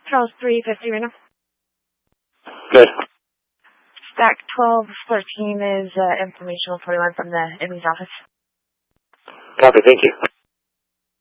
Charles 350 right now. Good. Stack 1213 is informational 41 from the Emmy's office. Copy, thank you.